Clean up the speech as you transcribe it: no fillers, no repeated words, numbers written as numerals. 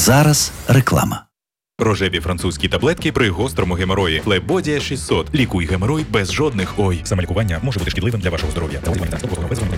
Зараз реклама. Рожеві французькі таблетки при гострому геморої. Флебодія 600. Лікуй геморой без жодних ой. Саме лікування може бути шкідливим для вашого здоров'я.